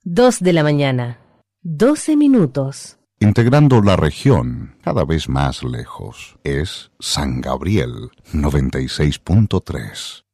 2 de la mañana, 12 minutos. Integrando la región cada vez más lejos, es San Gabriel 96.3.